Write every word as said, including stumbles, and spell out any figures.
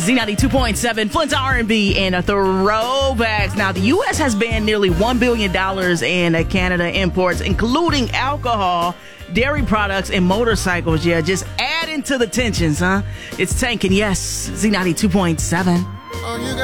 Z ninety-two point seven, Flint's R and B and a throwbacks. Now, the U S has banned nearly one billion dollars in uh, Canada imports, including alcohol, dairy products, and motorcycles. Yeah, just adding to the tensions, huh? It's tanking, yes. Z ninety-two point seven.